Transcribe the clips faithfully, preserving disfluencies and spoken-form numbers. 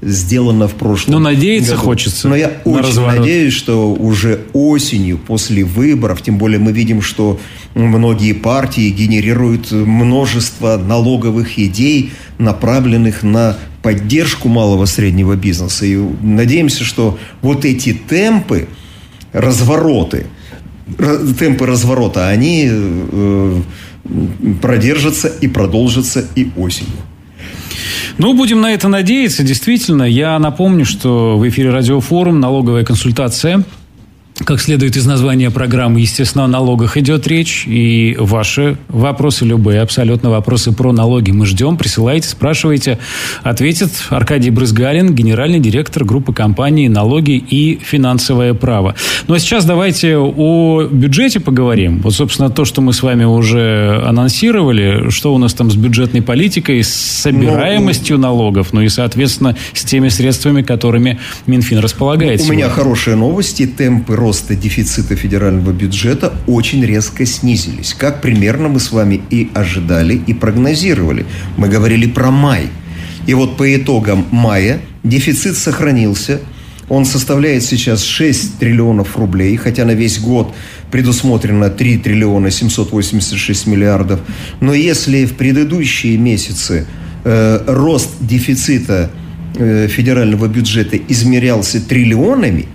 сделано в прошлом году. Но надеяться году. хочется. Но я очень разворот. надеюсь, что уже осенью, после выборов, тем более мы видим, что многие партии генерируют множество налоговых идей, направленных на поддержку малого и среднего бизнеса. И надеемся, что вот эти темпы, развороты, темпы разворота, они э, продержатся и продолжатся и осенью. Ну, будем на это надеяться. Действительно, я напомню, что в эфире Радиофорум «Налоговая консультация». Как следует из названия программы, естественно, о налогах идет речь. И ваши вопросы, любые абсолютно вопросы про налоги мы ждем. Присылайте, спрашивайте. Ответит Аркадий Брызгалин, генеральный директор группы компании «Налоги и финансовое право». Ну, а сейчас давайте о бюджете поговорим. Вот, собственно, то, что мы с вами уже анонсировали. Что у нас там с бюджетной политикой, с собираемостью налогов, ну и, соответственно, с теми средствами, которыми Минфин располагает. У сегодня. меня хорошие новости. Темпы роста дефицита федерального бюджета очень резко снизились, как примерно мы с вами и ожидали, и прогнозировали. Мы говорили про май. И вот по итогам мая дефицит сохранился. Он составляет сейчас шесть триллионов рублей, хотя на весь год предусмотрено три триллиона семьсот восемьдесят шесть миллиардов. Но если в предыдущие месяцы э, рост дефицита э, федерального бюджета измерялся триллионами,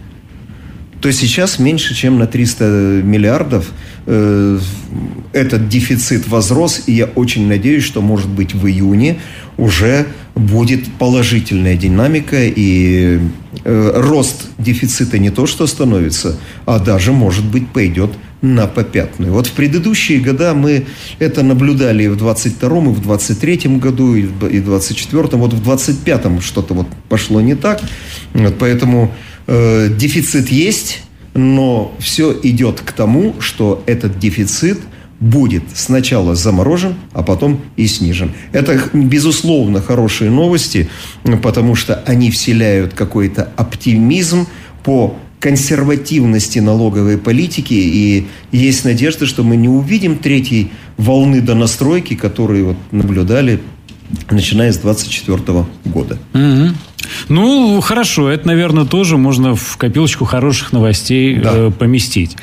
то сейчас меньше, чем на триста миллиардов э, этот дефицит возрос. И я очень надеюсь, что, может быть, в июне уже будет положительная динамика. И э, рост дефицита не то что становится, а даже, может быть, пойдет на попятную. Вот в предыдущие года мы это наблюдали и в двадцать втором, и в двадцать третьем году, и в двадцать четвёртом. Вот в двадцать пятом что-то вот пошло не так. Вот поэтому... Дефицит есть, но все идет к тому, что этот дефицит будет сначала заморожен, а потом и снижен. Это, безусловно, хорошие новости, потому что они вселяют какой-то оптимизм по консервативности налоговой политики, и есть надежда, что мы не увидим третьей волны донастройки, которую вот наблюдали, начиная с двадцать четвёртого года. Угу. Ну, хорошо, это, наверное, тоже можно в копилочку хороших новостей да. э, поместить.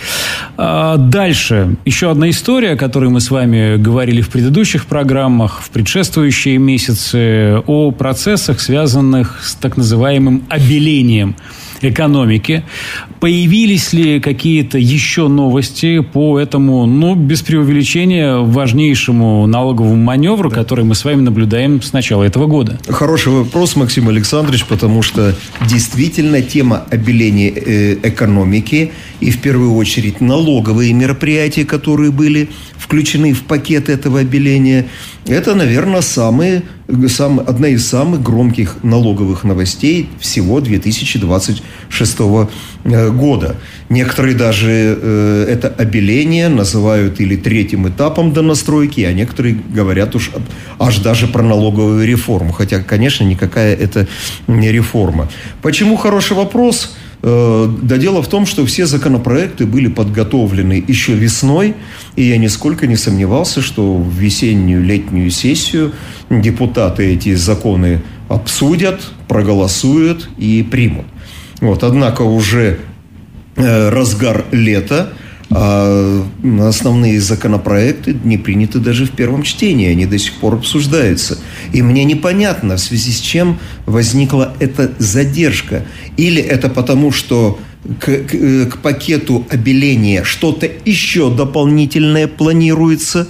А дальше. Еще одна история, о которой мы с вами говорили в предыдущих программах, в предшествующие месяцы, о процессах, связанных с так называемым обелением экономики. Появились ли какие-то еще новости по этому, ну, без преувеличения, важнейшему налоговому маневру, да. который мы с вами наблюдаем с начала этого года? Хороший вопрос, Максим Александрович, потому что действительно тема обеления экономики и, в первую очередь, налоговые мероприятия, которые были включены в пакет этого обеления, это, наверное, самые, сам, одна из самых громких налоговых новостей всего две тысячи двадцать шестого года. Некоторые даже э, это обеление называют или третьим этапом донастройки, а некоторые говорят уж аж даже про налоговую реформу. Хотя, конечно, никакая это не реформа. Почему хороший вопрос? Да дело в том, что все законопроекты были подготовлены еще весной, и я нисколько не сомневался, что в весеннюю, летнюю сессию депутаты эти законы обсудят, проголосуют и примут. Вот, однако уже э, разгар лета, а основные законопроекты не приняты даже в первом чтении, они до сих пор обсуждаются. И мне непонятно, в связи с чем возникла эта задержка. Или это потому, что к, к, к пакету обеления что-то еще дополнительное планируется,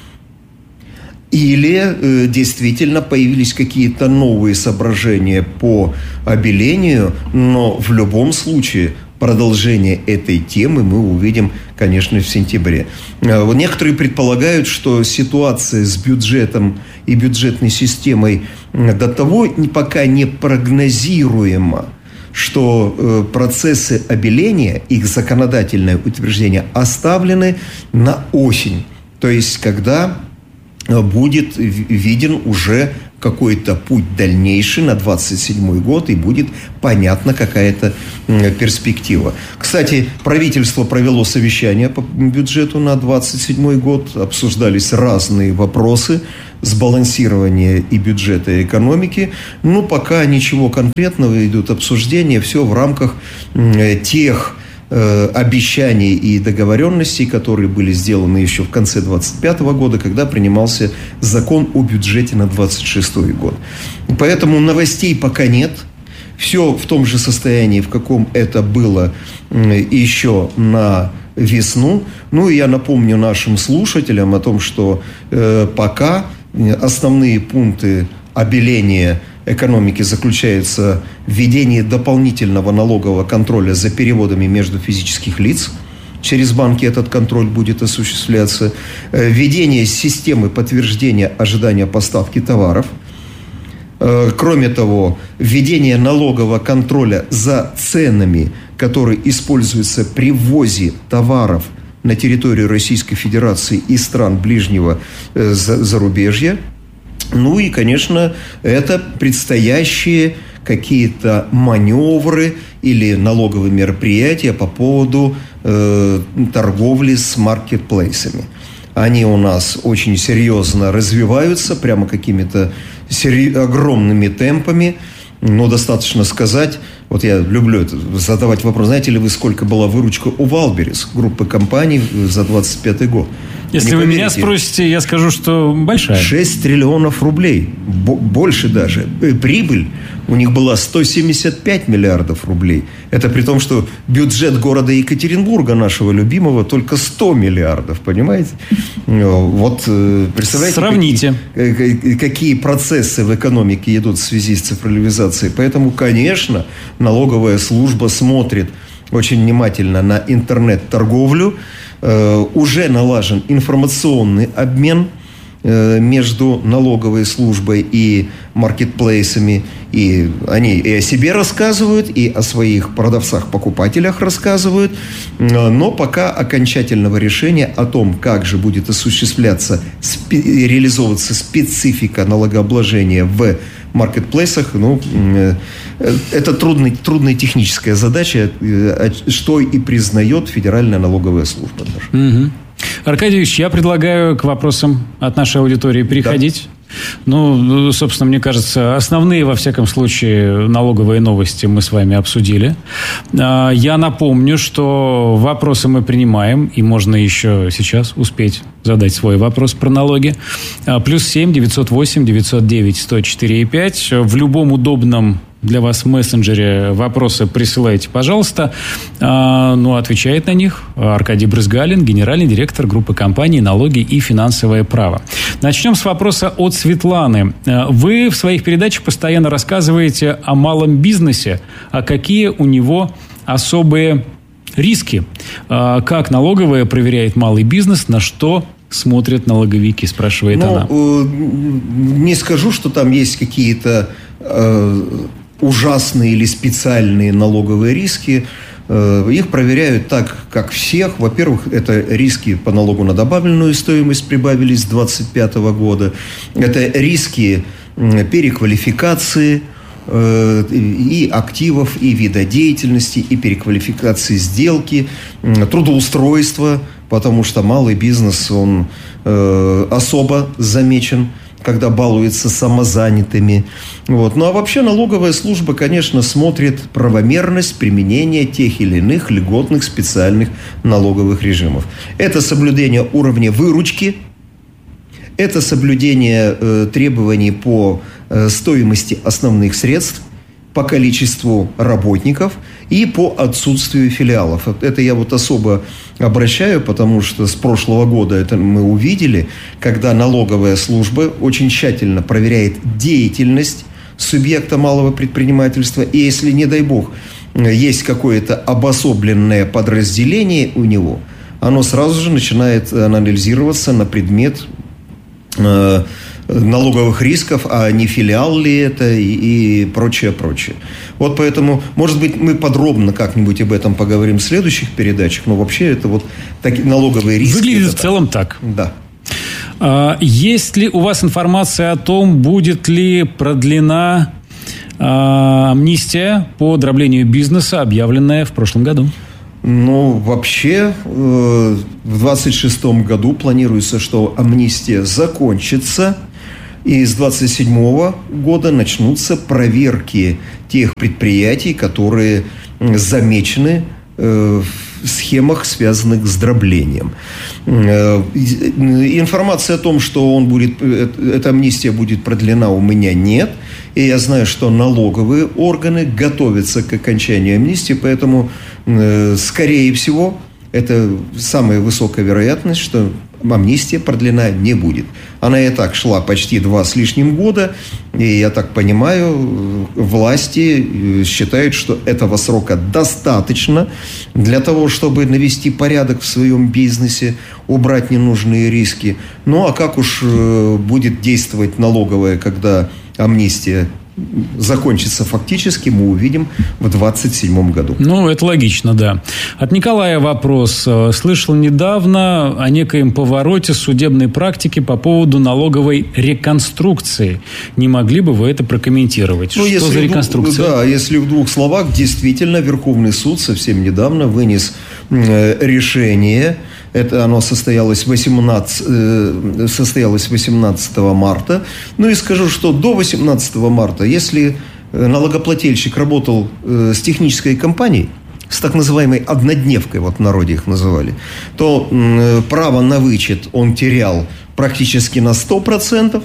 или э, действительно появились какие-то новые соображения по обелению, но в любом случае продолжение этой темы мы увидим, конечно, в сентябре. Некоторые предполагают, что ситуация с бюджетом и бюджетной системой до того пока не прогнозируема, что процессы обеления, их законодательное утверждение оставлены на осень. То есть, когда будет виден уже какой-то путь дальнейший на двадцать седьмой год, и будет понятна какая-то перспектива. Кстати, правительство провело совещание по бюджету на двадцать седьмой год, обсуждались разные вопросы. сбалансирования и бюджета, и экономики. Но пока ничего конкретного, идут обсуждения, все в рамках тех обещаний и договоренностей, которые были сделаны еще в конце двадцать пятого года, когда принимался закон о бюджете на двадцать шестой год. Поэтому новостей пока нет. Все в том же состоянии, в каком это было еще на весну. Ну, и я напомню нашим слушателям о том, что э, пока основные пункты обеления экономики заключаются в введении дополнительного налогового контроля за переводами между физических лиц. Через банки этот контроль будет осуществляться. Введение системы подтверждения ожидания поставки товаров. Кроме того, введение налогового контроля за ценами, которые используются при ввозе товаров на территорию Российской Федерации и стран ближнего зарубежья. Ну и, конечно, это предстоящие какие-то маневры или налоговые мероприятия по поводу э, торговли с маркетплейсами. Они у нас очень серьезно развиваются, прямо какими-то сери- огромными темпами. Но достаточно сказать, вот я люблю это, задавать вопрос, знаете ли вы, сколько была выручка у Валберес, группы компаний, за двадцать пятый год? Если Не вы поверите, меня спросите, я скажу, что большая. шесть триллионов рублей, больше даже. Прибыль у них была сто семьдесят пять миллиардов рублей. Это при том, что бюджет города Екатеринбурга, нашего любимого, только сто миллиардов, понимаете? Вот представляете, сравните, какие, какие процессы в экономике идут в связи с цифровизацией. Поэтому, конечно, налоговая служба смотрит очень внимательно на интернет-торговлю. Уже налажен информационный обмен между налоговой службой и маркетплейсами. И они и о себе рассказывают, и о своих продавцах-покупателях рассказывают. Но пока окончательного решения о том, как же будет осуществляться, реализовываться специфика налогообложения в маркетплейсах, ну, это трудный, трудная техническая задача, что и признает Федеральная налоговая служба даже. Угу. Аркадий Ильич, я предлагаю к вопросам от нашей аудитории переходить. Да. Ну, собственно, мне кажется, основные, во всяком случае, налоговые новости мы с вами обсудили. Я напомню, что вопросы мы принимаем, и можно еще сейчас успеть задать свой вопрос про налоги. Плюс семь девятьсот восемь девятьсот девять сто четыре пять. В любом удобном для вас в мессенджере вопросы присылайте, пожалуйста. А, ну, отвечает на них Аркадий Брызгалин, генеральный директор группы компаний «Налоги и финансовое право». Начнем с вопроса от Светланы. Вы в своих передачах постоянно рассказываете о малом бизнесе, а какие у него особые риски? А, как налоговая проверяет малый бизнес, на что смотрят налоговики, спрашивает ну, она. Не скажу, что там есть какие-то э, ужасные или специальные налоговые риски. Их проверяют так, как всех. Во-первых, это риски по налогу на добавленную стоимость прибавились с двадцать пятого года. Это риски переквалификации и активов, и вида деятельности, и переквалификации сделки, трудоустройства, потому что малый бизнес, он особо замечен, когда балуется самозанятыми. Вот. Ну, а вообще налоговая служба, конечно, смотрит правомерность применения тех или иных льготных специальных налоговых режимов. Это соблюдение уровня выручки, это соблюдение э, требований по э, стоимости основных средств, по количеству работников и по отсутствию филиалов. Это я вот особо обращаю, потому что с прошлого года это мы увидели, когда налоговая служба очень тщательно проверяет деятельность субъекта малого предпринимательства. И если, не дай бог, есть какое-то обособленное подразделение у него, оно сразу же начинает анализироваться на предмет э, налоговых рисков, а не филиал ли это и, и прочее, прочее. Вот поэтому, может быть, мы подробно как-нибудь об этом поговорим в следующих передачах, но вообще это вот такие налоговые риски. Выглядит в целом так. Да. А, есть ли у вас информация о том, будет ли продлена а, амнистия по дроблению бизнеса, объявленная в прошлом году? Ну, вообще, э, в двадцать шестом году планируется, что амнистия закончится. И с двадцать седьмого года начнутся проверки тех предприятий, которые замечены в схемах, связанных с дроблением. Информации о том, что он будет, эта амнистия будет продлена, у меня нет. И я знаю, что налоговые органы готовятся к окончанию амнистии, поэтому, скорее всего, это самая высокая вероятность, что амнистия продлена не будет. Она и так шла почти два с лишним года, и, я так понимаю, власти считают, что этого срока достаточно для того, чтобы навести порядок в своем бизнесе, убрать ненужные риски. Ну, а как уж будет действовать налоговая, когда амнистия закончится фактически, мы увидим в двадцать седьмом году. Ну, это логично, да. От Николая вопрос. Слышал недавно о некоем повороте судебной практики по поводу налоговой реконструкции. Не могли бы вы это прокомментировать? Ну, что за реконструкция? Да, если в двух словах, действительно, Верховный суд совсем недавно вынес решение. Это оно состоялось, восемнадцатого, состоялось восемнадцатого марта. Ну и скажу, что до восемнадцатого марта, если налогоплательщик работал с технической компанией, с так называемой однодневкой, вот в народе их называли, то право на вычет он терял практически на сто процентов.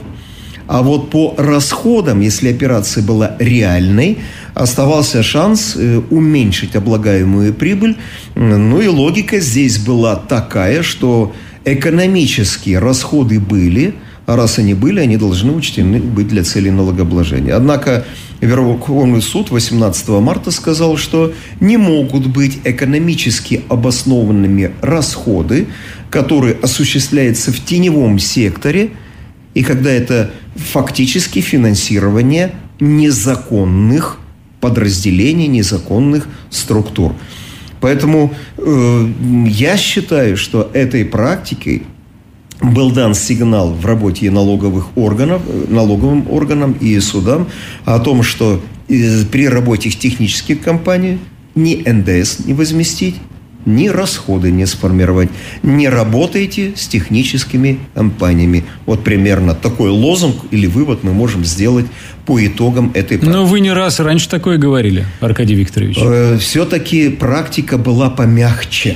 А вот по расходам, если операция была реальной, оставался шанс уменьшить облагаемую прибыль. Ну и логика здесь была такая, что экономические расходы были, а раз они были, они должны учтены быть для целей налогообложения. Однако Верховный суд восемнадцатого марта сказал, что не могут быть экономически обоснованными расходы, которые осуществляются в теневом секторе, и когда это фактически финансирование незаконных подразделений, незаконных структур. Поэтому э, я считаю, что этой практикой был дан сигнал в работе налоговых органов, налоговым органам и судам о том, что э, при работе технических компаний ни эн дэ эс не возместить, ни расходы не сформировать. Не работайте с техническими компаниями. Вот примерно такой лозунг или вывод мы можем сделать по итогам этой практики. Но вы не раз раньше такое говорили, Аркадий Викторович. Э, все-таки практика была помягче.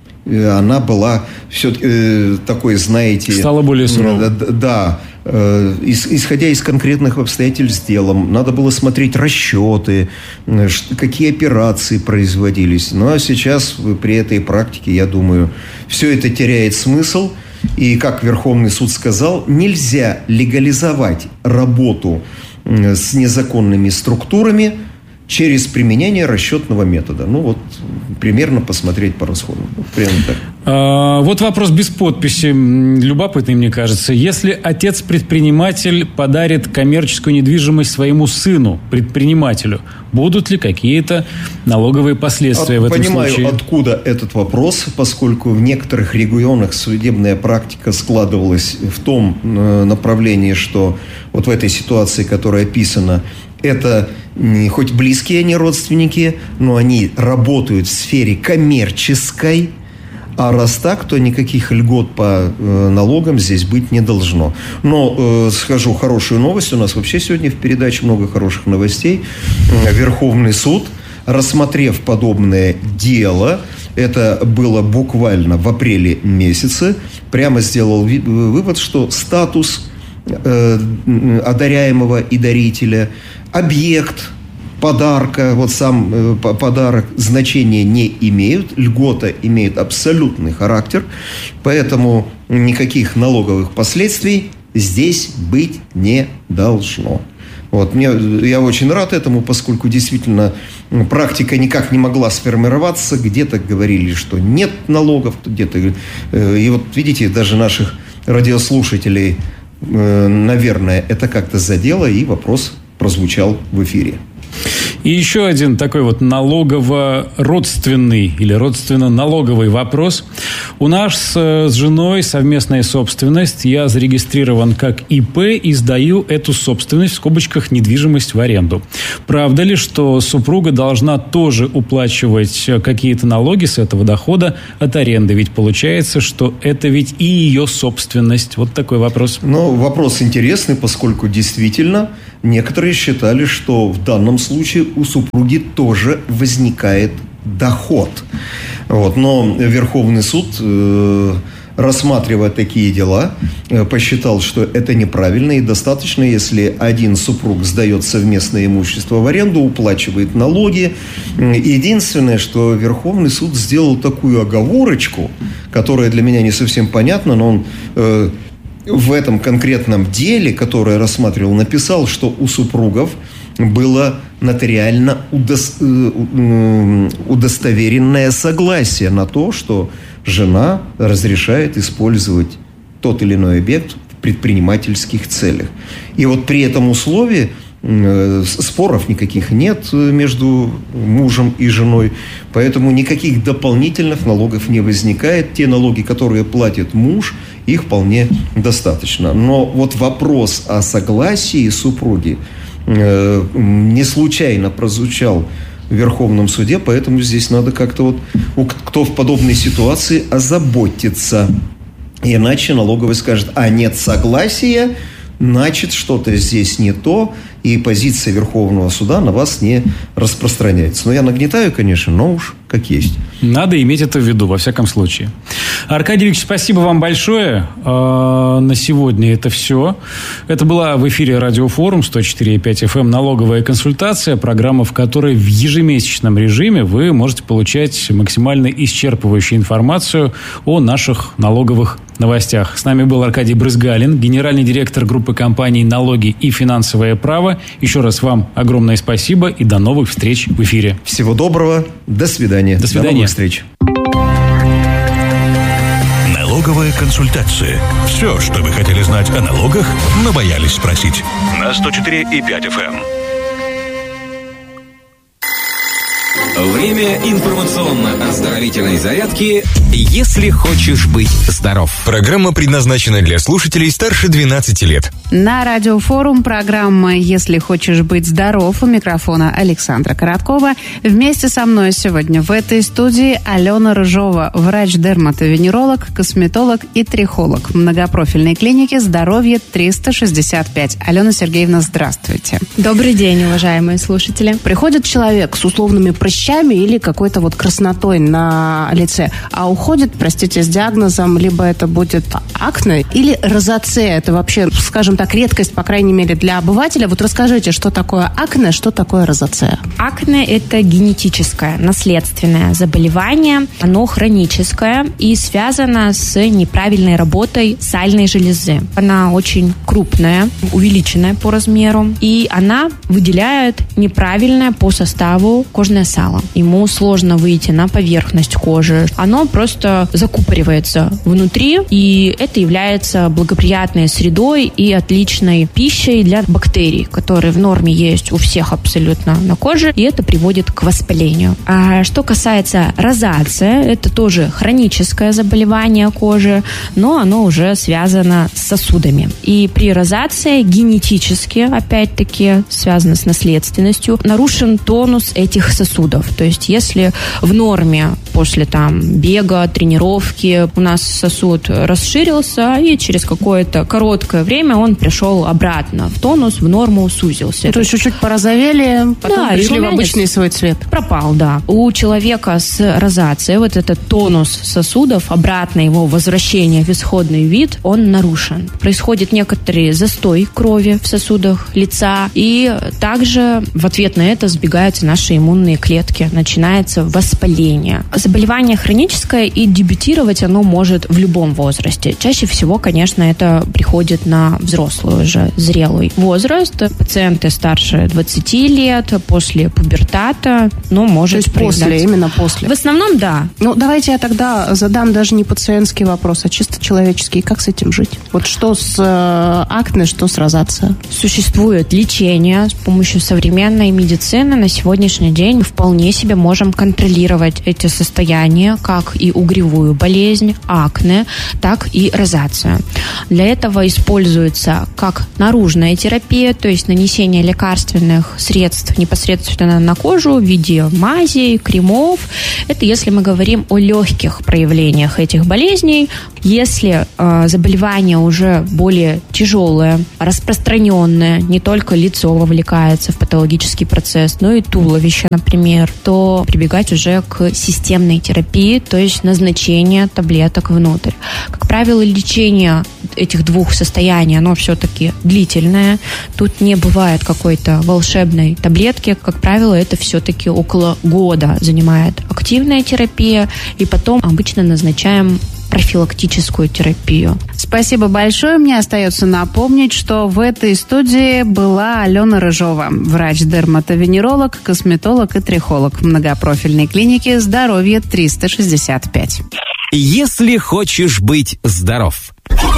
Она была все-таки э, такой, знаете... Стала более суровой. Э, да. Э, исходя из конкретных обстоятельств дела, надо было смотреть расчеты, э, какие операции производились. Ну, а сейчас при этой практике, я думаю, все это теряет смысл. И, как Верховный суд сказал, нельзя легализовать работу э, с незаконными структурами через применение расчетного метода. Ну, вот, примерно посмотреть по расходам. Примерно так. А, вот вопрос без подписи. Любопытный, мне кажется. Если отец-предприниматель подарит коммерческую недвижимость своему сыну, предпринимателю, будут ли какие-то налоговые последствия От, в этом понимаю, случае? Понимаю, откуда этот вопрос, поскольку в некоторых регионах судебная практика складывалась в том направлении, что вот в этой ситуации, которая описана, это хоть близкие они родственники, но они работают в сфере коммерческой, а раз так, то никаких льгот по э, налогам здесь быть не должно. Но э, скажу хорошую новость, у нас вообще сегодня в передаче много хороших новостей. Верховный суд, рассмотрев подобное дело, это было буквально в апреле месяце, прямо сделал ви- вывод, что статус э, одаряемого и дарителя, объект подарка, вот сам э, подарок значения не имеют, льгота имеет абсолютный характер, поэтому никаких налоговых последствий здесь быть не должно. Вот, мне, я очень рад этому, поскольку действительно практика никак не могла сформироваться, где-то говорили, что нет налогов, где-то, э, и вот видите, даже наших радиослушателей, э, наверное, это как-то задело, и вопрос прозвучал в эфире. И еще один такой вот налогово-родственный или родственно-налоговый вопрос. У нас с женой совместная собственность. Я зарегистрирован как ИП и сдаю эту собственность, в скобочках, недвижимость в аренду. Правда ли, что супруга должна тоже уплачивать какие-то налоги с этого дохода от аренды? Ведь получается, что это ведь и ее собственность. Вот такой вопрос. Ну, вопрос интересный, поскольку действительно некоторые считали, что в данном случае у супруги тоже возникает доход. Вот. Но Верховный суд, э, рассматривая такие дела, э, посчитал, что это неправильно, и достаточно, если один супруг сдает совместное имущество в аренду, уплачивает налоги. Единственное, что Верховный суд сделал такую оговорочку, которая для меня не совсем понятна, но он... Э, в этом конкретном деле, которое рассматривал, написал, что у супругов было нотариально удостоверенное согласие на то, что жена разрешает использовать тот или иной объект в предпринимательских целях. И вот при этом условии споров никаких нет между мужем и женой, поэтому никаких дополнительных налогов не возникает. Те налоги, которые платит муж, их вполне достаточно. Но вот вопрос о согласии супруги э, не случайно прозвучал в Верховном суде, поэтому здесь надо как-то вот, кто в подобной ситуации, озаботиться. Иначе налоговый скажет: а нет согласия, значит, что-то здесь не то, и позиция Верховного суда на вас не распространяется. Но я нагнетаю, конечно, но уж как есть. Надо иметь это в виду, во всяком случае. Аркадий Викторович, спасибо вам большое. На сегодня это все. Это была в эфире Радиофорум сто четыре и пять эф эм «Налоговая консультация», программа, в которой в ежемесячном режиме вы можете получать максимально исчерпывающую информацию о наших налоговых новостях. С нами был Аркадий Брызгалин, генеральный директор группы компаний «Налоги и финансовое право». Еще раз вам огромное спасибо и до новых встреч в эфире. Всего доброго. До свидания. До свидания. До новых встреч. Налоговая консультация. Все, что вы хотели знать о налогах, но боялись спросить. На сто четыре и пять эф эм. Время информационно-оздоровительной зарядки «Если хочешь быть здоров». Программа предназначена для слушателей старше двенадцати лет. На Радиофорум программа «Если хочешь быть здоров». У микрофона Александра Короткова. Вместе со мной сегодня в этой студии Алена Рыжова, врач-дерматовенеролог, косметолог и трихолог в многопрофильной клинике «Здоровье триста шестьдесят пять». Алена Сергеевна, здравствуйте. Добрый день, уважаемые слушатели. Приходит человек с условными прыщами или какой-то вот краснотой на лице, а уходит, простите, с диагнозом, либо это будет акне или розацея. Это вообще, скажем так, редкость, по крайней мере, для обывателя. Вот расскажите, что такое акне, что такое розацея? Акне – это генетическое, наследственное заболевание. Оно хроническое и связано с неправильной работой сальной железы. Она очень крупная, увеличенная по размеру, и она выделяет неправильное по составу кожное сало. Ему сложно выйти на поверхность кожи. Оно просто закупоривается внутри, и это является благоприятной средой и отличной пищей для бактерий, которые в норме есть у всех абсолютно на коже, и это приводит к воспалению. А что касается розации, это тоже хроническое заболевание кожи, но оно уже связано с сосудами. И при розации генетически, опять-таки, связано с наследственностью, нарушен тонус этих сосудов. То есть, если в норме после там бега, тренировки у нас сосуд расширился, и через какое-то короткое время он пришел обратно в тонус, в норму сузился. То есть, чуть-чуть порозовели, потом да, пришли в обычный свой цвет. Пропал, да. У человека с розацией вот этот тонус сосудов, обратно его возвращение в исходный вид, он нарушен. Происходит некоторый застой крови в сосудах лица, и также в ответ на это сбегаются наши иммунные клетки. клетки начинается воспаление. Заболевание хроническое, и дебютировать оно может в любом возрасте. Чаще всего, конечно, это приходит на взрослый уже, зрелый возраст. Пациенты старше двадцати лет, после пубертата, ну, может проявляться. После, именно после. В основном, да. Ну, давайте я тогда задам даже не пациентский вопрос, а чисто человеческий. Как с этим жить? Вот что с э, акне, что с розацией? Существует лечение с помощью современной медицины. На сегодняшний день мы вполне себе можем контролировать эти состояния, как и угревую болезнь, акне, так и розацию. Для этого используется как наружная терапия, то есть нанесение лекарственных средств непосредственно на кожу в виде мазей, кремов. Это если мы говорим о легких проявлениях этих болезней. Если э, заболевание уже более тяжелое, распространенное, не только лицо вовлекается в патологический процесс, но и туловище, например, то прибегать уже к системной терапии, то есть назначение таблеток внутрь. Как правило, лечение этих двух состояний, оно все-таки длительное. Тут не бывает какой-то волшебной таблетки. Как правило, это все-таки около года занимает активная терапия, и потом обычно назначаем профилактическую терапию. Спасибо большое. Мне остается напомнить, что в этой студии была Алена Рыжова, врач-дерматовенеролог, косметолог и трихолог в многопрофильной клинике «Здоровье триста шестьдесят пять». Если хочешь быть здоров.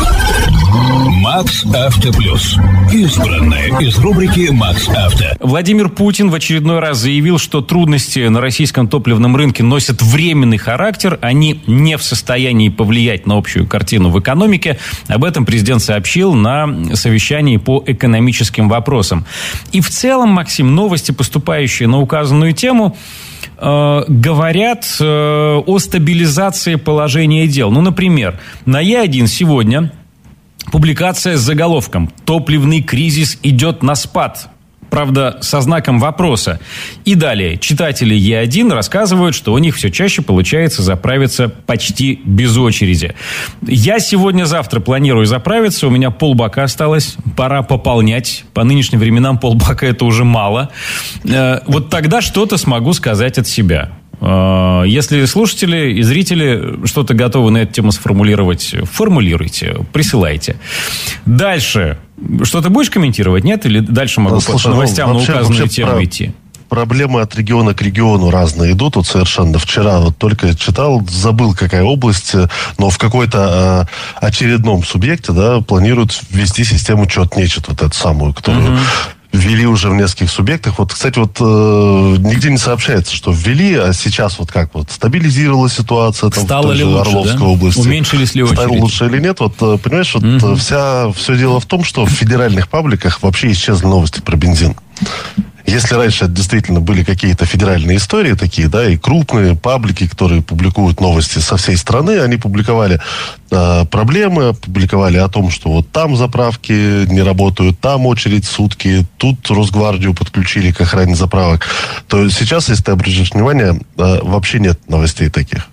Макс Авто Плюс. Избранное из рубрики Макс Авто. Владимир Путин в очередной раз заявил, что трудности на российском топливном рынке носят временный характер, они не в состоянии повлиять на общую картину в экономике. Об этом президент сообщил на совещании по экономическим вопросам. И в целом, Максим, новости, поступающие на указанную тему, э, говорят э, о стабилизации положения дел. Ну, например, на Е один сегодня публикация с заголовком «Топливный кризис идет на спад». Правда, со знаком вопроса. И далее. Читатели Е один рассказывают, что у них все чаще получается заправиться почти без очереди. Я сегодня-завтра планирую заправиться. У меня полбака осталось. Пора пополнять. По нынешним временам полбака это уже мало. Вот тогда что-то смогу сказать от себя. Если слушатели и зрители что-то готовы на эту тему сформулировать, формулируйте, присылайте. Дальше. Что-то будешь комментировать, нет? Или дальше могу Слушай, по новостям ну, вообще, на указанную вообще тему про... идти? Проблемы от региона к региону разные идут. Вот совершенно вчера вот только читал, забыл, какая область, но в какой-то э, очередном субъекте, да, планируют ввести систему чет-нечет, вот эту самую, которую... Uh-huh. Ввели уже в нескольких субъектах. Вот, кстати, вот э, нигде не сообщается, что ввели, а сейчас вот как вот стабилизировалась ситуация там, стало в той ли же лучше, Орловской да? области. Уменьшились ли очереди? Стало лучше или нет? Вот, понимаешь, вот mm-hmm. вся, все дело в том, что в федеральных пабликах вообще исчезли новости про бензин. Если раньше это действительно были какие-то федеральные истории такие, да, и крупные паблики, которые публикуют новости со всей страны, они публиковали э, проблемы, публиковали о том, что вот там заправки не работают, там очередь сутки, тут Росгвардию подключили к охране заправок. То сейчас, если ты обратишь внимание, э, вообще нет новостей таких.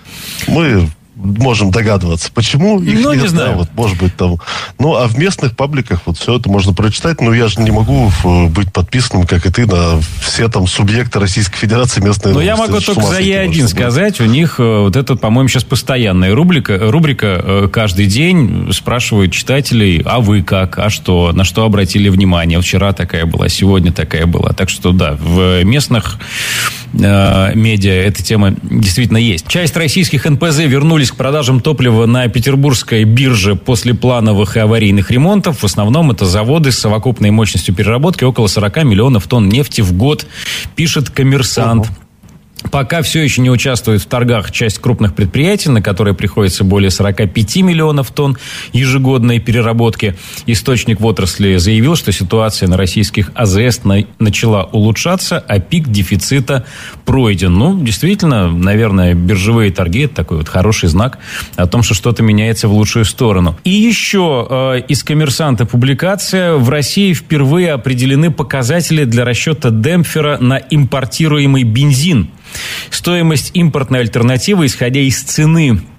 Мы можем догадываться, почему их ну, нет, не знаю. Да, вот, может быть, там. Ну, а в местных пабликах вот все это можно прочитать, но я же не могу быть подписанным, как и ты, на все там субъекты Российской Федерации местные. Ну, я могу только за Е один сказать, у них вот это, по-моему, сейчас постоянная рубрика, рубрика каждый день спрашивают читателей, а вы как, а что, на что обратили внимание. Вчера такая была, сегодня такая была. Так что, да, в местных э, медиа эта тема действительно есть. Часть российских эн пэ зэ вернулись к продажам топлива на петербургской бирже после плановых и аварийных ремонтов. В основном это заводы с совокупной мощностью переработки около сорок миллионов тонн нефти в год, пишет «Коммерсант». Ого. Пока все еще не участвует в торгах часть крупных предприятий, на которые приходится более сорок пять миллионов тонн ежегодной переработки. Источник в отрасли заявил, что ситуация на российских а зэ эс на- начала улучшаться, а пик дефицита пройден. Ну, действительно, наверное, биржевые торги – это такой вот хороший знак о том, что что-то меняется в лучшую сторону. И еще э, из «Коммерсанта» публикация. В России впервые определены показатели для расчета демпфера на импортируемый бензин. Стоимость импортной альтернативы, исходя из цены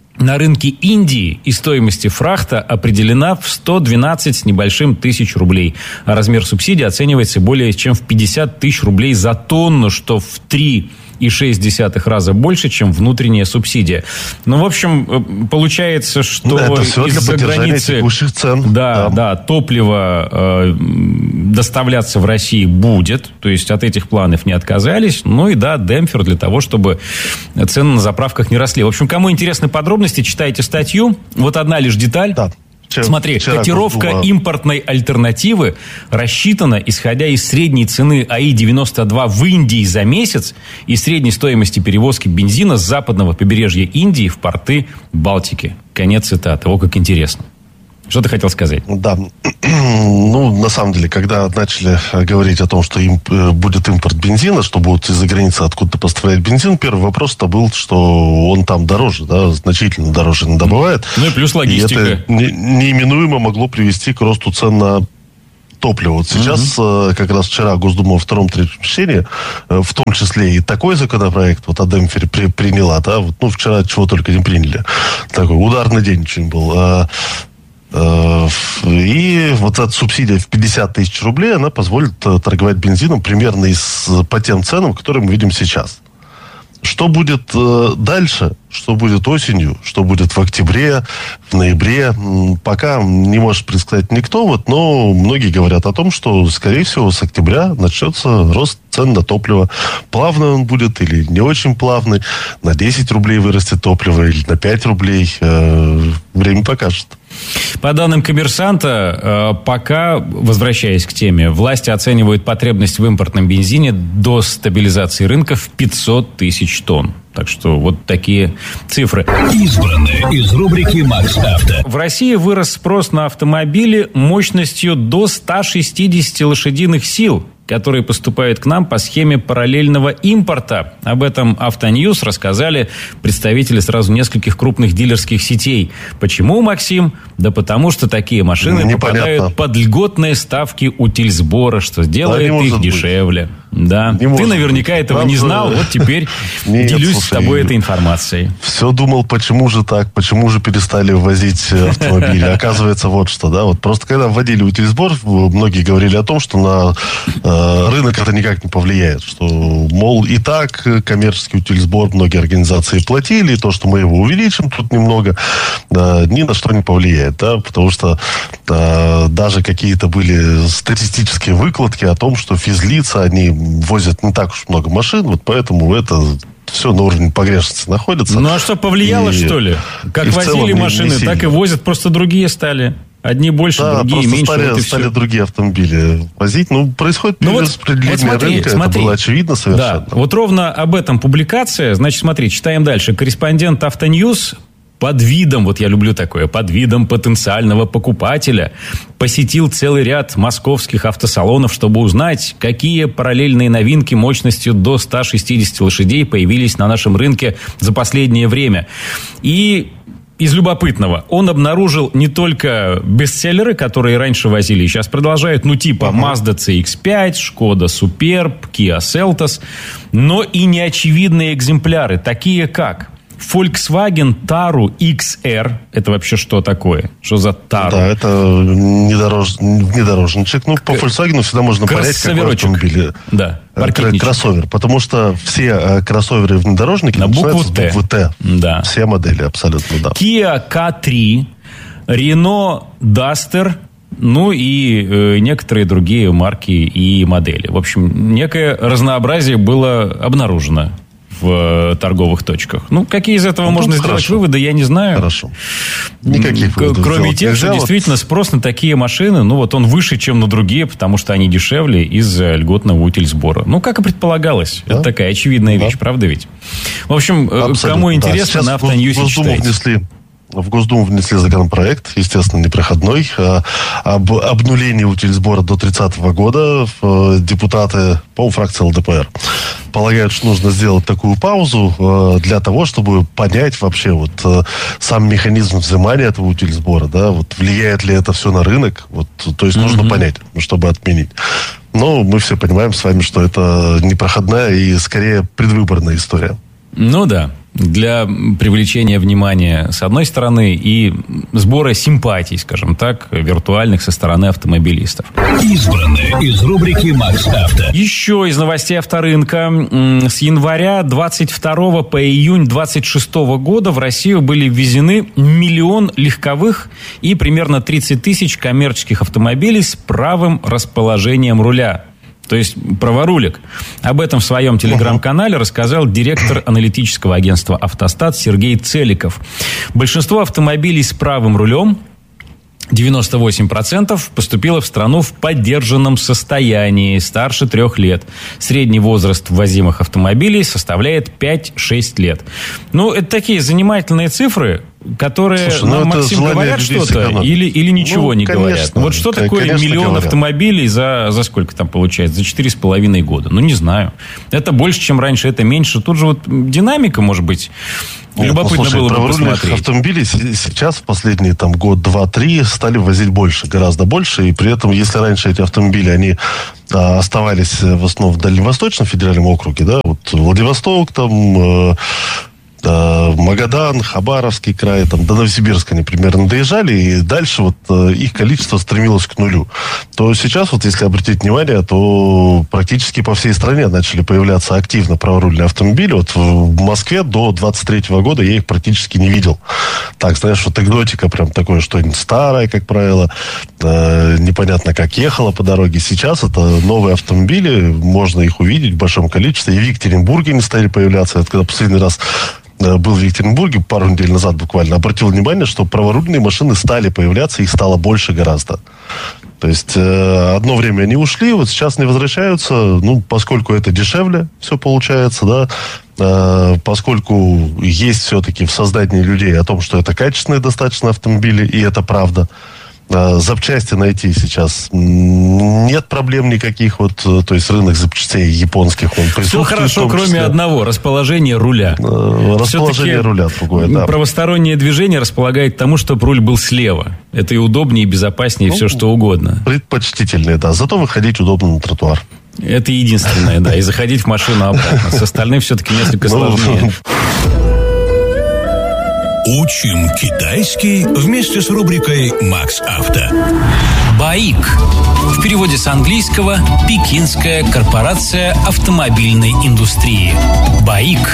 на рынке Индии и стоимости фрахта определена в сто двенадцать с небольшим тысяч рублей. А размер субсидии оценивается более чем в пятьдесят тысяч рублей за тонну, что в три и шесть десятых раза больше, чем внутренняя субсидия. Ну, в общем, получается, что это все из-за для границы текущих цен. Да, да. да, топливо э, доставляться в Россию будет. То есть от этих планов не отказались. Ну и да, демпфер для того, чтобы цены на заправках не росли. В общем, кому интересны подробности, читайте статью. Вот одна лишь деталь. Да. Вчера, Смотри, вчера котировка Госдума... импортной альтернативы рассчитана, исходя из средней цены АИ девяносто два в Индии за месяц и средней стоимости перевозки бензина с западного побережья Индии в порты Балтики. Конец цитаты. О, как интересно. Что ты хотел сказать? Да. Ну, на самом деле, когда начали говорить о том, что им будет импорт бензина, что будут из-за границы откуда-то поставлять бензин, первый вопрос-то был, что он там дороже, да, значительно дороже добывает. Ну и плюс логистика. И это не, неименуемо могло привести к росту цен на топливо. Вот сейчас, uh-huh. как раз вчера Госдума во втором-третьем чтении, в том числе и такой законопроект, вот о демпфере при, приняла, да, вот, ну, вчера чего только не приняли. Такой ударный день очень был. И вот эта субсидия в пятьдесят тысяч рублей, она позволит торговать бензином примерно из, по тем ценам, которые мы видим сейчас. Что будет дальше, что будет осенью, что будет в октябре, в ноябре, пока не может предсказать никто, вот, но многие говорят о том, что, скорее всего, с октября начнется рост цен на топливо. Плавный он будет или не очень плавный, на десять рублей вырастет топливо или на пять рублей, время покажет. По данным «Коммерсанта», пока, возвращаясь к теме, власти оценивают потребность в импортном бензине до стабилизации рынка в пятьсот тысяч тонн. Так что вот такие цифры. Избранные из рубрики «Макс Авто». В России вырос спрос на автомобили мощностью до ста шестидесяти лошадиных сил, которые поступают к нам по схеме параллельного импорта. Об этом «Автоньюз» рассказали представители сразу нескольких крупных дилерских сетей. Почему, Максим? Да потому что такие машины Непонятно. попадают под льготные ставки утильсбора, что сделает да, их дешевле. Да. Не Ты наверняка быть. этого Правда? не знал, вот теперь Нет, делюсь слушай, с тобой этой информацией. Все думал, почему же так, почему же перестали ввозить автомобили. Оказывается, вот что, да, вот просто когда вводили утильсбор, многие говорили о том, что на э, рынок это никак не повлияет, что, мол, и так коммерческий утильсбор многие организации платили, и то, что мы его увеличим тут немного, э, ни на что не повлияет, да, потому что э, даже какие-то были статистические выкладки о том, что физлица, они возят не так уж много машин, вот поэтому это все на уровне погрешности находится. Ну, а что, повлияло, и, что ли? Как возили машины, не, не так и возят, просто другие стали. Одни больше, да, другие меньше. Стали, вот стали другие автомобили возить. Ну, происходит ну, перераспределение вот, вот рынка, смотри, это было очевидно совершенно. Да, вот ровно об этом публикация. Значит, смотри, читаем дальше. Корреспондент «Автоньюз» под видом, вот я люблю такое, под видом потенциального покупателя посетил целый ряд московских автосалонов, чтобы узнать, какие параллельные новинки мощностью до ста шестидесяти лошадей появились на нашем рынке за последнее время. И из любопытного он обнаружил не только бестселлеры, которые раньше возили и сейчас продолжают, ну типа uh-huh. Mazda си икс пять, Skoda Superb, Kia Seltos, но и неочевидные экземпляры, такие как Volkswagen Taru икс эр. Это вообще что такое? Что за Taru? Да, это внедорож... внедорожничек. Ну, по Volkswagen всегда можно понять, какой автомобиль. Да, кроссовер. Потому что все кроссоверы внедорожники на букву Т. буквы Т. Да. Все модели абсолютно, да. Kia кей три, Renault Duster, ну и э, некоторые другие марки и модели. В общем, некое разнообразие было обнаружено в торговых точках. Ну, какие из этого ну, можно сделать хорошо. выводы, я не знаю. Хорошо. Никаких выводов. Кроме тех, что действительно спрос на такие машины, ну, вот он выше, чем на другие, потому что они дешевле из-за льготного утильсбора. Ну, как и предполагалось. Да? Это такая очевидная да. вещь, правда ведь? В общем, Абсолютно, кому интересно, да. на Автоньюзе читайте. Внесли... В Госдуму внесли законопроект, естественно, непроходной, об обнулении утильсбора до тридцатого года. Депутаты, по-моему, фракции эл дэ пэ эр, полагают, что нужно сделать такую паузу для того, чтобы понять вообще вот сам механизм взимания этого утильсбора, да, вот влияет ли это все на рынок, вот, то есть mm-hmm. нужно понять, чтобы отменить. Но мы все понимаем с вами, что это непроходная и скорее предвыборная история. Ну да. для привлечения внимания, с одной стороны, и сбора симпатий, скажем так, виртуальных со стороны автомобилистов. Избранное из рубрики «Макс Авто». Еще из новостей авторынка. С января двадцать второго по июнь двадцать шестого года в Россию были ввезены миллион легковых и примерно тридцать тысяч коммерческих автомобилей с правым расположением руля. То есть праворулик. Об этом в своем телеграм-канале рассказал директор аналитического агентства «Автостат» Сергей Целиков. Большинство автомобилей с правым рулем, девяносто восемь процентов, поступило в страну в поддержанном состоянии, старше трех лет. Средний возраст ввозимых автомобилей составляет пять-шесть лет. Ну, это такие занимательные цифры, которые, Слушай, нам, ну, Максим, говорят что-то или, или ничего ну, не конечно, говорят. Вот что такое миллион говорят. автомобилей за, за сколько там получается? За четыре с половиной года. Ну, не знаю. Это больше, чем раньше, это меньше. Тут же вот динамика, может быть, Нет, любопытно ну, слушай, было бы посмотреть. Автомобили сейчас в последние там, год, два, три стали возить больше, гораздо больше. И при этом, если раньше эти автомобили, они а, оставались в основном в Дальневосточном федеральном округе, да, вот Владивосток там... Э, Магадан, Хабаровский край, там, до Новосибирска они примерно доезжали, и дальше вот э, их количество стремилось к нулю. То сейчас, вот если обратить внимание, то практически по всей стране начали появляться активно праворульные автомобили. Вот в Москве до двадцать третьего года я их практически не видел. Так, знаешь, вот экзотика прям такое, что-нибудь старое, как правило, э, непонятно как ехало по дороге. Сейчас это новые автомобили, можно их увидеть в большом количестве. И в Екатеринбурге они стали появляться. Это когда последний раз был в Екатеринбурге пару недель назад буквально, обратил внимание, что праворульные машины стали появляться, их стало больше гораздо. То есть э, одно время они ушли, вот сейчас не возвращаются, ну, поскольку это дешевле все получается, да, э, поскольку есть все-таки в сознании людей о том, что это качественные достаточно автомобили, и это правда. Запчасти найти сейчас нет проблем никаких, вот, то есть рынок запчастей японских, он присутствует. Все хорошо, кроме одного, расположение руля. Расположение Все-таки руля другое, да. Правостороннее движение располагает к тому, чтобы руль был слева. Это и удобнее, и безопаснее, ну, все что угодно. Предпочтительнее, да. Зато выходить удобно на тротуар. Это единственное, да. И заходить в машину обратно. С остальным все-таки несколько сложнее. Учим китайский вместе с рубрикой «Макс Авто». БАИК. В переводе с английского «Пекинская корпорация автомобильной индустрии». БАИК.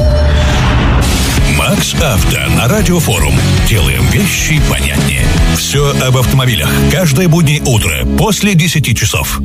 «Макс Авто» на Радиофорум. Делаем вещи понятнее. Все об автомобилях. Каждое буднее утро после десяти часов.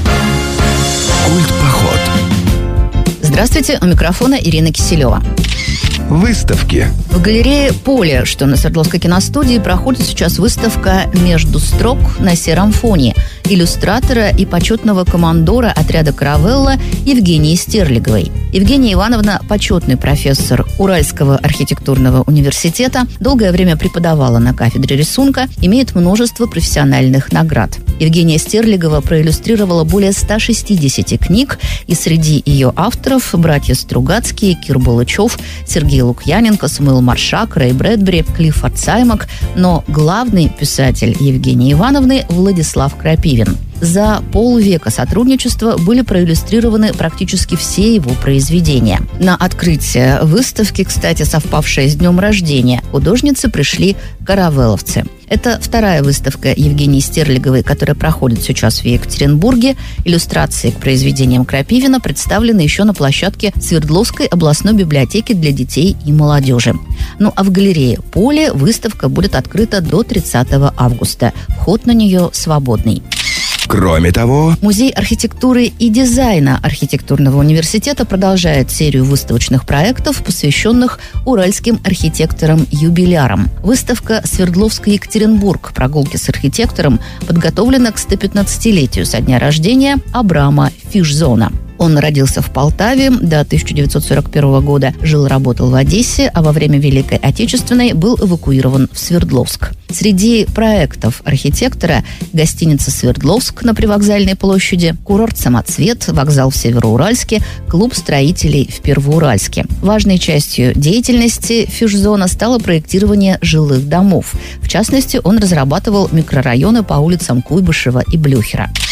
Культ-поход. Здравствуйте, у микрофона Ирина Киселева. Выставки. В галерее «Поле», что на Свердловской киностудии, проходит сейчас выставка «Между строк на сером фоне» иллюстратора и почетного командора отряда «Каравелла» Евгении Стерлиговой. Евгения Ивановна – почетный профессор Уральского архитектурного университета, долгое время преподавала на кафедре рисунка, имеет множество профессиональных наград. Евгения Стерлигова проиллюстрировала более ста шестидесяти книг, и среди ее авторов братья Стругацкие, Кир Булычев, Сергей Лукьяненко, Самуил Маршак, Рэй Брэдбери, Клиффорд Саймак, но главный писатель Евгении Ивановны – Владислав Крапивин. За полвека сотрудничества были проиллюстрированы практически все его произведения. На открытие выставки, кстати, совпавшее с днем рождения, художницы пришли каравелловцы. Это вторая выставка Евгении Стерлиговой, которая проходит сейчас в Екатеринбурге. Иллюстрации к произведениям Крапивина представлены еще на площадке Свердловской областной библиотеки для детей и молодежи. Ну а в галерее «Поле» выставка будет открыта до тридцатого августа. Вход на нее свободный. Кроме того, Музей архитектуры и дизайна архитектурного университета продолжает серию выставочных проектов, посвященных уральским архитекторам-юбилярам. Выставка «Свердловско-Екатеринбург. Прогулки с архитектором» подготовлена к сто пятнадцатилетию со дня рождения Абрама Фишзона. Он родился в Полтаве, до тысяча девятьсот сорок первого года жил и работал в Одессе, а во время Великой Отечественной был эвакуирован в Свердловск. Среди проектов архитектора гостиница «Свердловск» на Привокзальной площади, курорт «Самоцвет», вокзал в Североуральске, клуб строителей в Первоуральске. Важной частью деятельности Фишзона стало проектирование жилых домов. В частности, он разрабатывал микрорайоны по улицам Куйбышева и Блюхера.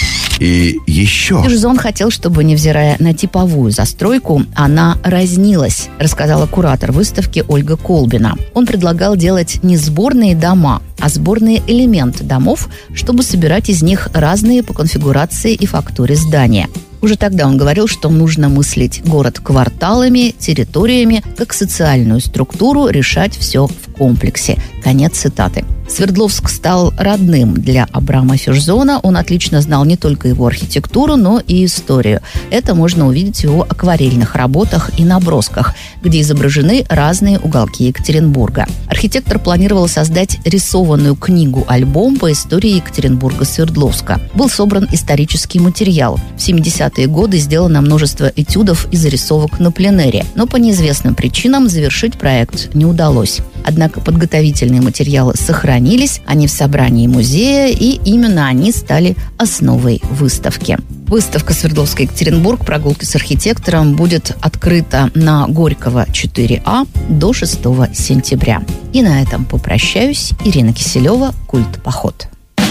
и еще. Фирзон хотел, чтобы, невзирая на типовую застройку, она разнилась, рассказала куратор выставки Ольга Колбина. Он предлагал делать не сборные дома, а сборные элементы домов, чтобы собирать из них разные по конфигурации и фактуре здания. Уже тогда он говорил, что нужно мыслить город кварталами, территориями, как социальную структуру, решать все в комплексе. Конец цитаты. Свердловск стал родным для Абрама Фирзона. Он отлично знал не только его архитектуру, но и историю. Это можно увидеть в его акварельных работах и набросках, где изображены разные уголки Екатеринбурга. Архитектор планировал создать рисованную книгу-альбом по истории Екатеринбурга-Свердловска. Был собран исторический материал. В семидесятые годы сделано множество этюдов и зарисовок на пленэре, но по неизвестным причинам завершить проект не удалось. Однако подготовительные материалы сохранились, они в собрании музея, и именно они стали основой выставки. Выставка «Свердловский Екатеринбург. Прогулки с архитектором» будет открыта на Горького четыре А до шестого сентября. И на этом попрощаюсь. Ирина Киселева, «Культ-поход».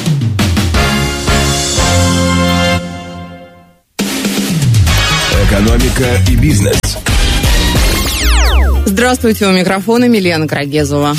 Экономика и бизнес. Здравствуйте, у микрофона Милена Крагезова.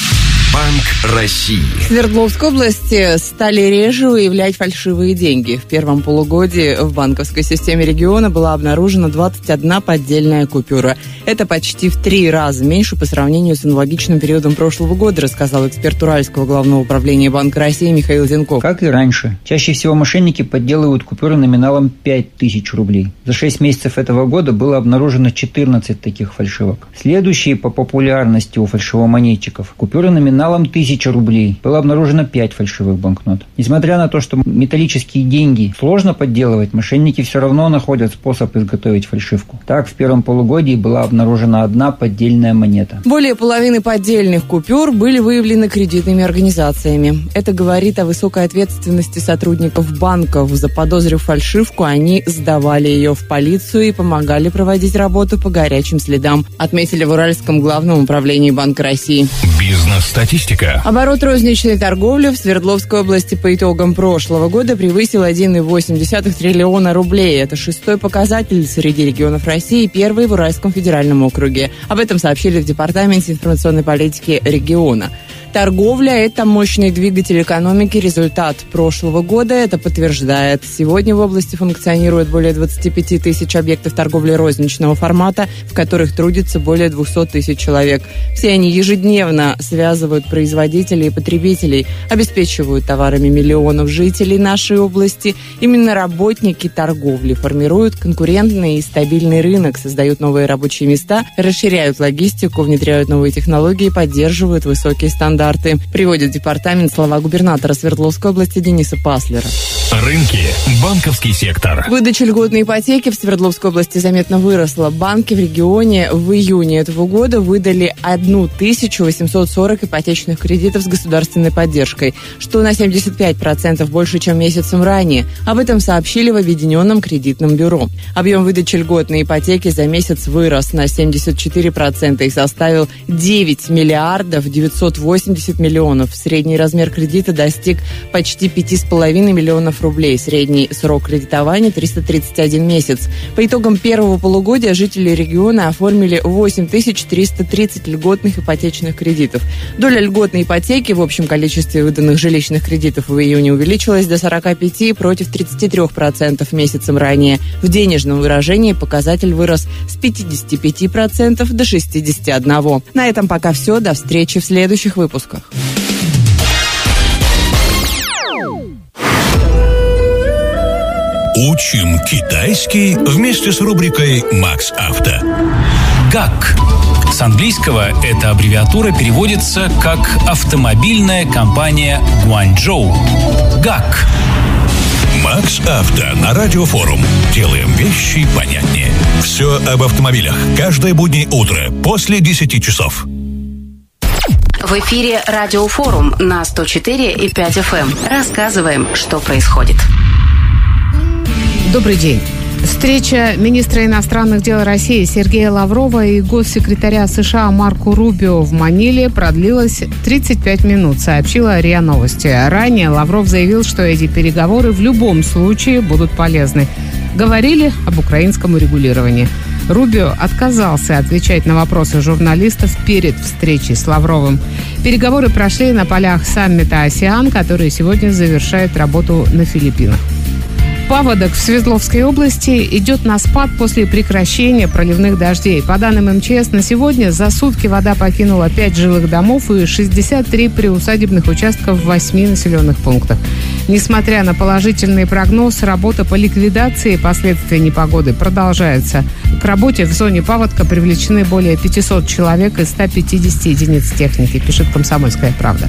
Банк России. В Свердловской области стали реже выявлять фальшивые деньги. В первом полугодии в банковской системе региона была обнаружена двадцать одна поддельная купюра. Это почти в три раза меньше по сравнению с аналогичным периодом прошлого года, рассказал эксперт Уральского главного управления Банка России Михаил Зенков. Как и раньше. Чаще всего мошенники подделывают купюры номиналом пять тысяч рублей. За шесть месяцев этого года было обнаружено четырнадцать таких фальшивок. Следующие по популярности у фальшивомонетчиков купюры номиналом тысяча рублей. Было обнаружено пять фальшивых банкнот. Несмотря на то, что металлические деньги сложно подделывать, мошенники все равно находят способ изготовить фальшивку. Так, в первом полугодии была обнаружена одна поддельная монета. Более половины поддельных купюр были выявлены кредитными организациями. Это говорит о высокой ответственности сотрудников банков. Заподозрив фальшивку, они сдавали ее в полицию и помогали проводить работу по горячим следам, отметили в Уральском главном управлении Банка России. Бизнес-статистика. Оборот розничной торговли в Свердловской области по итогам прошлого года превысил один целых восемь десятых триллиона рублей. Это шестой показатель среди регионов России, первый в Уральском федеральном округе. Об этом сообщили в Департаменте информационной политики региона. Торговля – это мощный двигатель экономики, результат прошлого года это подтверждает. Сегодня в области функционирует более двадцать пять тысяч объектов торговли розничного формата, в которых трудится более двести тысяч человек. Все они ежедневно связывают производителей и потребителей, обеспечивают товарами миллионов жителей нашей области. Именно работники торговли формируют конкурентный и стабильный рынок, создают новые рабочие места, расширяют логистику, внедряют новые технологии, поддерживают высокие стандарты. Приводит департамент слова губернатора Свердловской области Дениса Паслера. Рынки. Банковский сектор. Выдача льготной ипотеки в Свердловской области заметно выросла. Банки в регионе в июне этого года выдали тысячу восемьсот сорок ипотечных кредитов с государственной поддержкой, что на семьдесят пять процентов больше, чем месяцем ранее. Об этом сообщили в Объединенном кредитном бюро. Объем выдачи льготной ипотеки за месяц вырос на семьдесят четыре процента и составил девять миллиардов девятьсот восемьдесят миллионов. Средний размер кредита достиг почти пять с половиной миллионов рублей. Средний срок кредитования триста тридцать один месяц. По итогам первого полугодия жители региона оформили восемь тысяч триста тридцать льготных ипотечных кредитов. Доля льготной ипотеки в общем количестве выданных жилищных кредитов в июне увеличилась до сорок пять против тридцать три процента месяцем ранее. В денежном выражении показатель вырос с пятьдесят пять процентов до шестьдесят один процент. На этом пока все. До встречи в следующих выпусках. Учим китайский вместе с рубрикой «Макс Авто». ГАК. С английского эта аббревиатура переводится как «Автомобильная компания Гуанчжоу». ГАК. Макс Авто на Радиофорум. Делаем вещи понятнее. Все об автомобилях. Каждое буднее утро после десяти часов. В эфире Радиофорум на сто четыре и пять эф эм. Рассказываем, что происходит. Добрый день. Встреча министра иностранных дел России Сергея Лаврова и госсекретаря США Марко Рубио в Маниле продлилась тридцать пять минут, сообщила РИА Новости. Ранее Лавров заявил, что эти переговоры в любом случае будут полезны. Говорили об украинском урегулировании. Рубио отказался отвечать на вопросы журналистов перед встречей с Лавровым. Переговоры прошли на полях саммита «АСЕАН», который сегодня завершает работу на Филиппинах. Паводок в Свердловской области идет на спад после прекращения проливных дождей. По данным эм че эс, на сегодня за сутки вода покинула пять жилых домов и шестьдесят три приусадебных участков в восьми населенных пунктах. Несмотря на положительный прогноз, работа по ликвидации последствий непогоды продолжается. К работе в зоне паводка привлечены более пятисот человек и ста пятидесяти единиц техники, пишет «Комсомольская правда».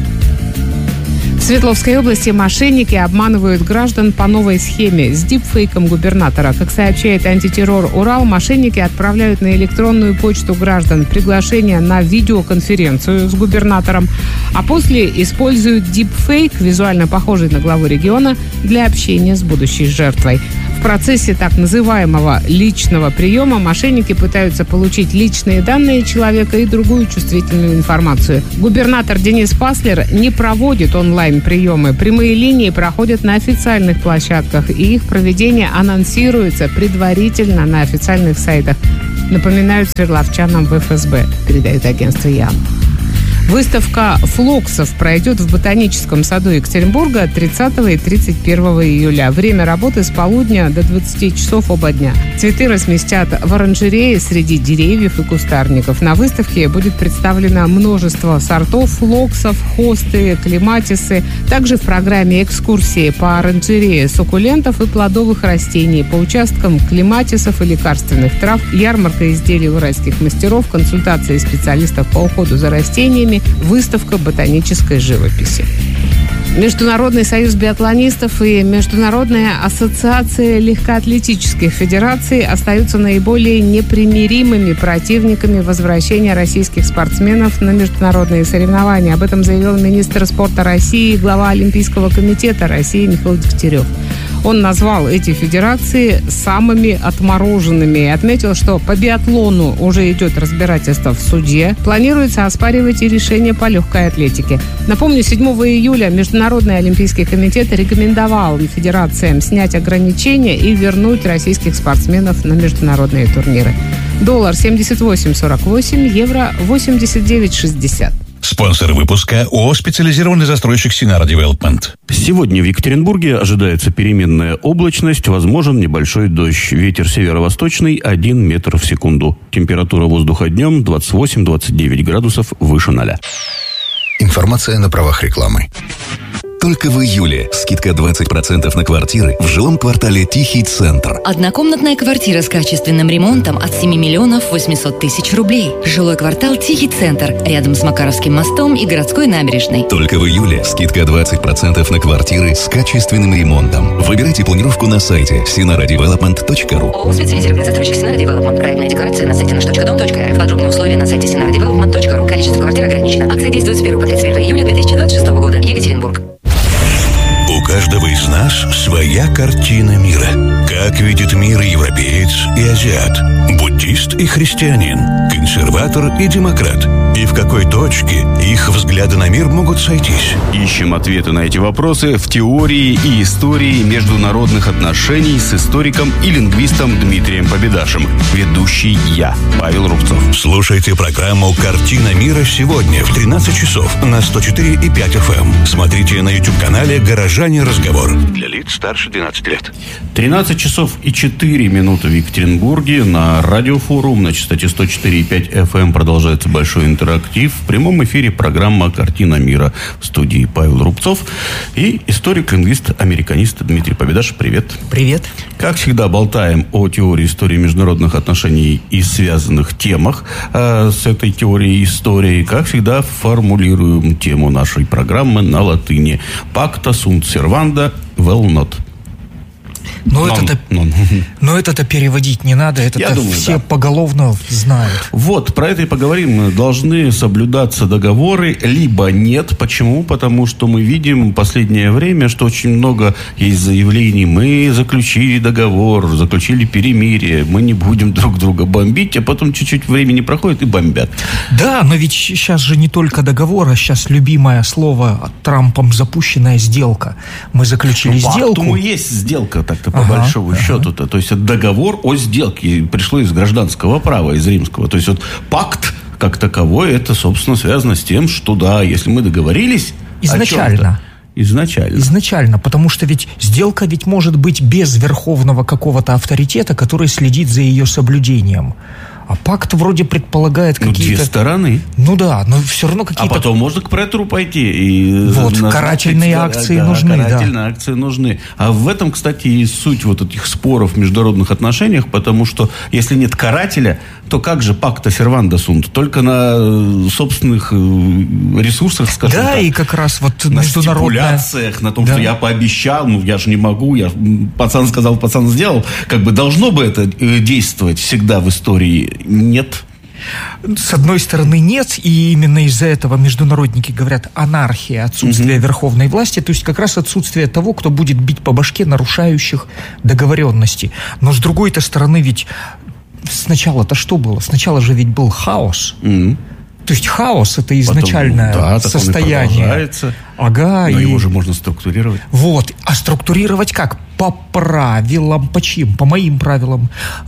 В Свердловской области мошенники обманывают граждан по новой схеме с дипфейком губернатора. Как сообщает антитеррор «Урал», мошенники отправляют на электронную почту граждан приглашение на видеоконференцию с губернатором, а после используют дипфейк, визуально похожий на главу региона, для общения с будущей жертвой. В процессе так называемого личного приема мошенники пытаются получить личные данные человека и другую чувствительную информацию. Губернатор Денис Паслер не проводит онлайн-приемы. Прямые линии проходят на официальных площадках, и их проведение анонсируется предварительно на официальных сайтах. Напоминают свердловчанам в эф эс бэ, передает агентство ЯН. Выставка флоксов пройдет в Ботаническом саду Екатеринбурга тридцатого и тридцать первого июля. Время работы с полудня до двадцати часов оба дня. Цветы разместят в оранжерее среди деревьев и кустарников. На выставке будет представлено множество сортов флоксов, хосты, клематисы. Также в программе экскурсии по оранжерее суккулентов и плодовых растений, по участкам клематисов и лекарственных трав, ярмарка изделий уральских мастеров, консультации специалистов по уходу за растениями, выставка ботанической живописи. Международный союз биатлонистов и Международная ассоциация легкоатлетических федераций остаются наиболее непримиримыми противниками возвращения российских спортсменов на международные соревнования. Об этом заявил министр спорта России и глава Олимпийского комитета России Михаил Дегтярев. Он назвал эти федерации самыми отмороженными и отметил, что по биатлону уже идет разбирательство в суде. Планируется оспаривать и решение по легкой атлетике. Напомню, седьмого июля Международный олимпийский комитет рекомендовал федерациям снять ограничения и вернуть российских спортсменов на международные турниры. Доллар семьдесят восемь сорок восемь, евро восемьдесят девять шестьдесят. Спонсор выпуска ООО «Специализированный застройщик Синара Девелопмент». Сегодня в Екатеринбурге ожидается переменная облачность, возможен небольшой дождь. Ветер северо-восточный один метр в секунду. Температура воздуха днем двадцать восемь - двадцать девять градусов выше ноля. Информация на правах рекламы. Только в июле скидка двадцать процентов на квартиры в жилом квартале «Тихий центр». Однокомнатная квартира с качественным ремонтом от семи миллионов восемьсот тысяч рублей. Жилой квартал «Тихий центр» рядом с Макаровским мостом и городской набережной. Только в июле скидка двадцать процентов на квартиры с качественным ремонтом. Выбирайте планировку на сайте синара девелопмент точка ру. ООО «Специализированный застройщик Синара Девелопмент». Проектная декларация на сайте наш точка дом точка эр эф. Подробные условия на сайте синара девелопмент точка ру. Количество квартир ограничено. Акция действует с первого по тридцать первое июля две тысячи двадцать шестого года. Екатеринбург. У каждого из нас своя картина мира. Как видит мир европеец и азиат, буддист и христианин, консерватор и демократ. И в какой точке их взгляды на мир могут сойтись? Ищем ответы на эти вопросы в теории и истории международных отношений с историком и лингвистом Дмитрием Победашем. Ведущий я, Павел Рубцов. Слушайте программу «Картина мира» сегодня в тринадцать часов на сто четыре и пять эф эм. Смотрите на YouTube-канале «Горожане. Разговор». Для лиц старше двенадцати лет. тринадцать часов и четыре минуты в Екатеринбурге. На радиофорум на частоте сто четыре и пять эф эм продолжается большой интерактив. В прямом эфире программа «Картина мира». В студии Павел Рубцов и историк-лингвист, американист Дмитрий Победаш. Привет. Привет. Как всегда, болтаем о теории истории международных отношений и связанных темах э, с этой теорией истории. Как всегда, формулируем тему нашей программы на латыни. «Pacta sunt servanda vel not». Но, это-то, но это-то переводить не надо, это-то думаю, все да. поголовно знают. Вот, про это и поговорим. Должны соблюдаться договоры, либо нет. Почему? Потому что мы видим в последнее время, что очень много есть заявлений. Мы заключили договор, заключили перемирие, мы не будем друг друга бомбить, а потом чуть-чуть времени проходит и бомбят. Да, но ведь сейчас же не только договор, а сейчас любимое слово Трампом запущенная сделка. Мы заключили ну, сделку. Ну, есть сделка, так-то по ага, большому ага. счету-то. То есть это договор о сделке. Пришло из гражданского права, из римского. То есть вот пакт как таковой, это, собственно, связано с тем, что да, если мы договорились изначально. Изначально. Изначально, потому что ведь сделка ведь может быть без верховного какого-то авторитета, который следит за ее соблюдением. А пакт вроде предполагает ну, какие-то... две стороны. Ну да, но все равно какие-то... А потом можно к претору пойти. И вот, карательные акции да, нужны, карательные да. акции нужны. А в этом, кстати, и суть вот этих споров в международных отношениях, потому что если нет карателя, то как же пакта серванда сунт? Только на собственных ресурсах, скажем да, так. Да, и как раз вот на международная... стипуляциях, на том, да. что я пообещал, ну я же не могу, я пацан сказал, пацан сделал. Как бы должно бы это действовать всегда в истории. Нет. С одной стороны, нет, и именно из-за этого международники говорят анархия, отсутствие mm-hmm. верховной власти, то есть как раз отсутствие того, кто будет бить по башке нарушающих договоренности. Но с другой-то стороны, ведь сначала-то что было? Сначала же ведь был хаос. Mm-hmm. То есть хаос — это изначальное Потом, да, состояние. Он и продолжается. Ага, но и... его же можно структурировать. Вот. А структурировать как? По правилам. По чьим? По моим правилам.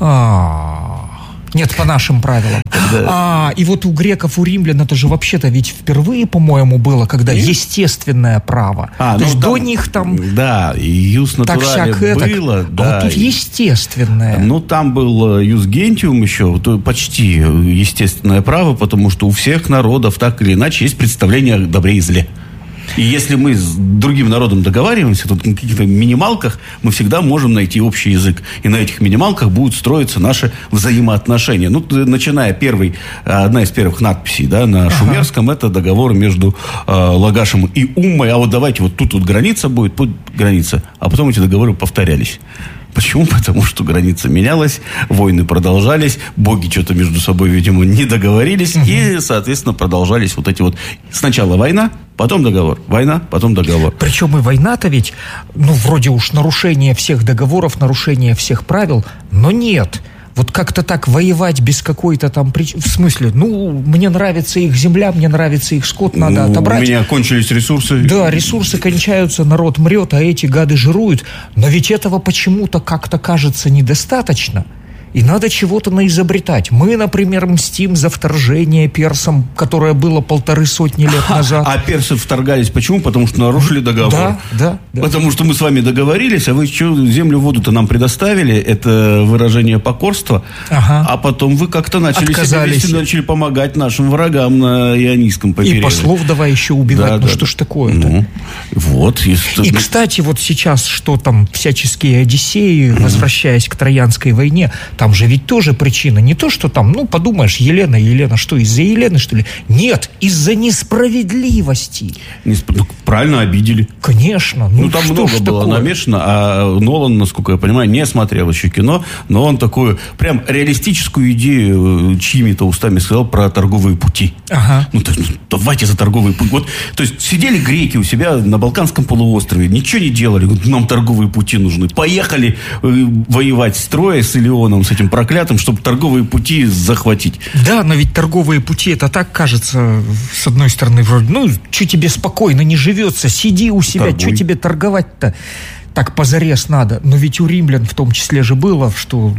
А-а-а. Нет, по нашим правилам. Когда... А, и вот у греков, у римлян это же вообще-то ведь впервые, по-моему, было, когда и? естественное право. А, То ну, есть там, до них там... Да, и юс натурале было. Так. Да, а вот тут и... естественное. Ну, там был юс гентиум еще, то почти естественное право, потому что у всех народов так или иначе есть представление о добре и зле. И если мы с другим народом договариваемся, тут на каких-то минималках мы всегда можем найти общий язык. И на этих минималках будут строиться наши взаимоотношения. Ну, начиная первый, одна из первых надписей, да, на ага. шумерском, это договор между э, Лагашем и Уммой. А вот давайте вот тут вот граница будет, будет граница. А потом эти договоры повторялись. Почему? Потому что граница менялась, войны продолжались, боги что-то между собой, видимо, не договорились, угу. и, соответственно, продолжались вот эти вот... Сначала война, потом договор. Война, потом договор. Причем и война-то ведь, ну, вроде уж нарушение всех договоров, нарушение всех правил, но нет... Вот как-то так воевать без какой-то там причины. В смысле, ну, мне нравится их земля, мне нравится их скот, надо ну, отобрать. У меня кончились ресурсы. Да, ресурсы кончаются, народ мрет, а эти гады жируют. Но ведь этого почему-то как-то кажется недостаточно. И надо чего-то наизобретать. Мы, например, мстим за вторжение персам, которое было полторы сотни лет назад. А персы вторгались почему? Потому что нарушили договор. Да, да, да. Потому что мы с вами договорились, а вы что, землю, воду-то нам предоставили. Это выражение покорства. Ага. А потом вы как-то начали себя вести, начали помогать нашим врагам на Ионийском побережье. И послов давай еще убивать. Да, ну да, что да. ж такое-то? Ну, вот. Если... И, кстати, вот сейчас, что там всяческие Одиссеи, mm-hmm. возвращаясь к Троянской войне, там же ведь тоже причина. Не то, что там, ну, подумаешь, Елена, Елена, что, из-за Елены, что ли? Нет, из-за несправедливости. Несп... Ну, правильно обидели. Конечно. Ну, ну там много было такое? намешано, а Нолан, насколько я понимаю, не смотрел еще кино, но он такую прям реалистическую идею чьими-то устами сказал про торговые пути. Ага. Ну, то, ну, давайте за торговые пути. Вот, то есть сидели греки у себя на Балканском полуострове, ничего не делали, говорят, нам торговые пути нужны. Поехали э, воевать с Троей, с Илионом, с этим проклятым, чтобы торговые пути захватить. Да, но ведь торговые пути, это так кажется, с одной стороны, вроде, ну, что тебе спокойно не живется, сиди у себя, что тебе торговать-то так позарез надо. Но ведь у римлян в том числе же было, что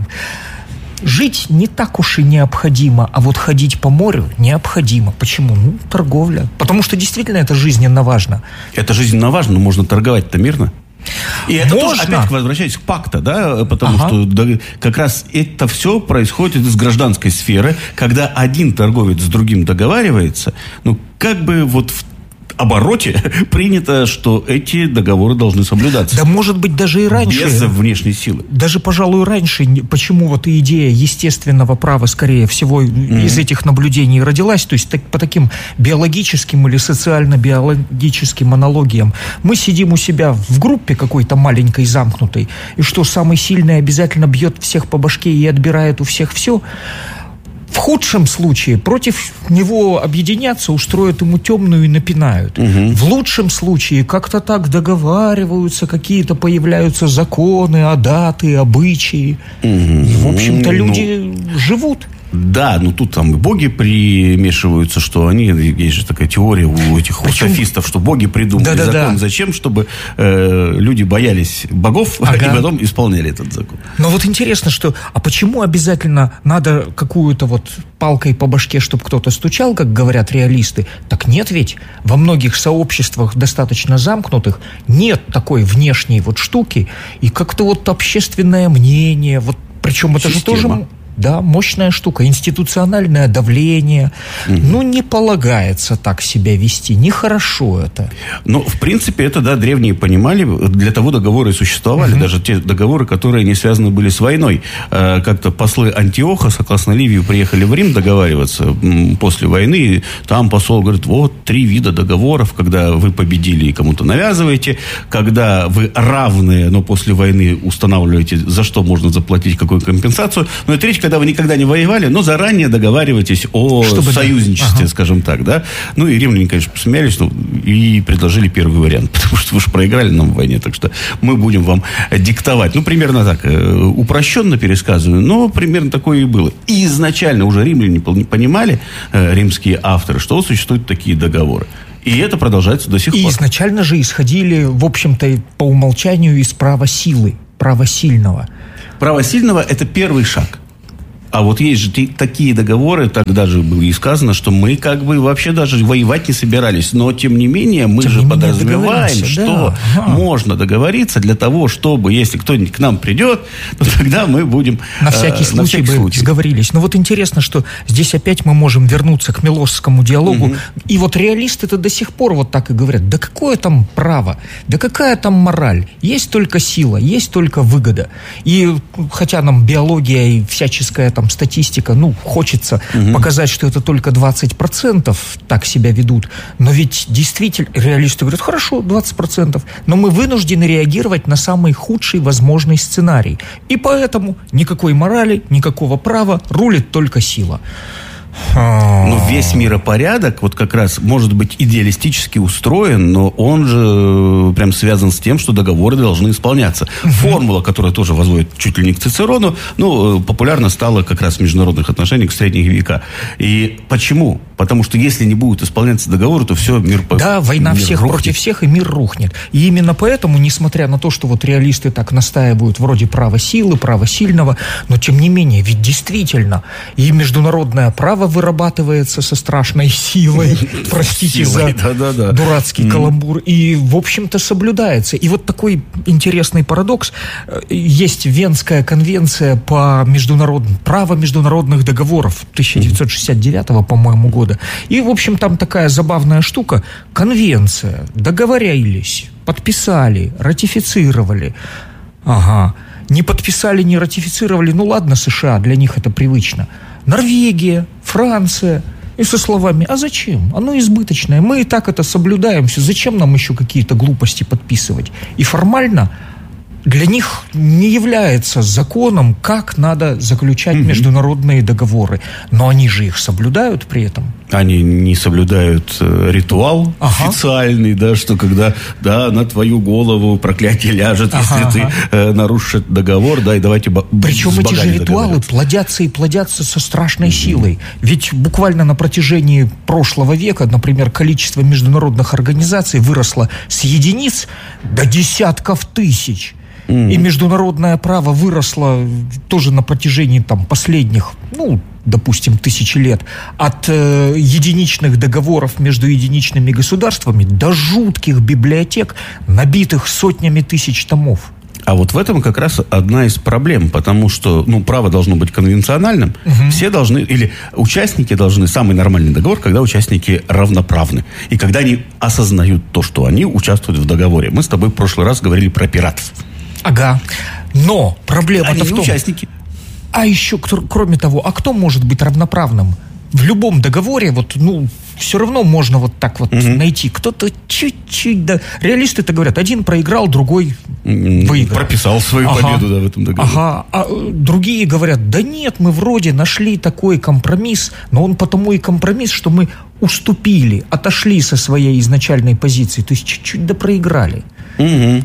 жить не так уж и необходимо, а вот ходить по морю необходимо. Почему? Ну, торговля. Потому что действительно это жизненно важно. Это жизненно важно, но можно торговать-то мирно. И это Можно. тоже, опять возвращаясь к пакту, да, потому ага. что да, как раз это все происходит из гражданской сферы, когда один торговец с другим договаривается, ну, как бы вот в обороте принято, что эти договоры должны соблюдаться. Да, может быть, даже и раньше. Без внешней силы. Даже, пожалуй, раньше. Почему вот и идея естественного права, скорее всего, mm-hmm. из этих наблюдений родилась, то есть так, по таким биологическим или социально-биологическим аналогиям. Мы сидим у себя в группе какой-то маленькой, замкнутой, и что, самый сильный обязательно бьет всех по башке и отбирает у всех все? В худшем случае против него объединятся, устроят ему темную и напинают. Угу. В лучшем случае как-то так договариваются, какие-то появляются законы, адаты, обычаи. Угу. И, в общем-то, люди ну... живут. Да, но тут там и боги примешиваются, что они, есть же такая теория у этих у софистов, что боги придумали да, да, закон. Да. Зачем? Чтобы э, люди боялись богов, ага. и потом исполняли этот закон. Но вот интересно, что, а почему обязательно надо какую-то вот палкой по башке, чтобы кто-то стучал, как говорят реалисты? Так нет ведь, во многих сообществах достаточно замкнутых нет такой внешней вот штуки, и как-то вот общественное мнение, вот, причем это Система. же тоже... Да, мощная штука, институциональное давление. Mm-hmm. Ну, не полагается так себя вести, нехорошо это. Ну, в принципе, это, да, древние понимали, для того договоры и существовали, mm-hmm. даже те договоры, которые не связаны были с войной. Как-то послы Антиоха, согласно Ливию, приехали в Рим договариваться после войны, и там посол говорит, вот, три вида договоров, когда вы победили и кому-то навязываете, когда вы равные, но после войны устанавливаете, за что можно заплатить, какую компенсацию, ну, и третий, когда вы никогда не воевали, но заранее договариваетесь о Чтобы союзничестве, ага. скажем так, да. Ну, и римляне, конечно, посмеялись, ну, и предложили первый вариант, потому что вы же проиграли нам в войне, так что мы будем вам диктовать. Ну, примерно так, упрощенно пересказываю, но примерно такое и было. И изначально уже римляне понимали, римские авторы, что существуют такие договоры. И это продолжается до сих и пор. И изначально же исходили, в общем-то, по умолчанию из права силы, права сильного. Право сильного – это первый шаг. А вот есть же такие договоры, тогда же было и сказано, что мы как бы вообще даже воевать не собирались. Но, тем не менее, мы тем же подразумеваем, что да. ага. можно договориться для того, чтобы, если кто-нибудь к нам придет, то тогда мы будем... На всякий э, случай, на всякий бы случай сговорились. Но вот интересно, что здесь опять мы можем вернуться к Милосскому диалогу. Угу. И вот реалисты-то до сих пор вот так и говорят. Да какое там право? Да какая там мораль? Есть только сила, есть только выгода. И хотя нам биология и всяческая там статистика, ну, хочется угу. показать, что это только двадцать процентов так себя ведут, но ведь действительно реалисты говорят, хорошо, двадцать процентов, но мы вынуждены реагировать на самый худший возможный сценарий. И поэтому никакой морали, никакого права, рулит только сила. Но весь миропорядок вот как раз может быть идеалистически устроен, но он же прям связан с тем, что договоры должны исполняться. Uh-huh. Формула, которая тоже возводит чуть ли не к Цицерону, ну, популярна стала как раз в международных отношениях в средние века. И почему? Потому что если не будут исполняться договоры, то все, мир рухнет. Да, война мир всех рухнет. Против всех, и мир рухнет. И именно поэтому, несмотря на то, что вот реалисты так настаивают вроде права силы, права сильного, но тем не менее, ведь действительно и международное право вырабатывается со страшной силой, простите за дурацкий каламбур, и, в общем-то, соблюдается. И вот такой интересный парадокс. Есть Венская конвенция по международному право международных договоров тысяча девятьсот шестьдесят девятого, по-моему, года. И, в общем, там такая забавная штука. Конвенция. Договорились, подписали, ратифицировали. Ага. Не подписали, не ратифицировали. Ну, ладно, США, для них это привычно. Норвегия, Франция. И со словами, а зачем? Оно избыточное. Мы и так это соблюдаем. Все. Зачем нам еще какие-то глупости подписывать? И формально для них не является законом, как надо заключать mm-hmm. международные договоры. Но они же их соблюдают при этом. Они не соблюдают э, ритуал ага. официальный, да, что когда, да, на твою голову проклятие ляжет, ага, если ага. ты э, нарушишь договор, да, и давайте б- Причем эти же ритуалы плодятся и плодятся со страшной mm-hmm. силой. Ведь буквально на протяжении прошлого века, например, количество международных организаций выросло с единиц до десятков тысяч. Mm-hmm. И международное право выросло тоже на протяжении там, последних, ну, допустим, тысячи лет, от э, единичных договоров между единичными государствами до жутких библиотек, набитых сотнями тысяч томов. А вот в этом как раз одна из проблем, потому что, ну, право должно быть конвенциональным. Угу. Все должны, или участники должны, самый нормальный договор, когда участники равноправны. И когда они осознают то, что они участвуют в договоре. Мы с тобой в прошлый раз говорили про пиратов. Ага. Но проблема-то в том... участники. А еще, кроме того, а кто может быть равноправным? В любом договоре, вот, ну, все равно можно вот так вот угу. найти. Кто-то чуть-чуть, да. Реалисты-то говорят, один проиграл, другой выиграл. Прописал свою ага. победу, да, в этом договоре. Ага. А другие говорят, да нет, мы вроде нашли такой компромисс, но он потому и компромисс, что мы уступили, отошли со своей изначальной позиции, то есть чуть-чуть допроиграли. Угу.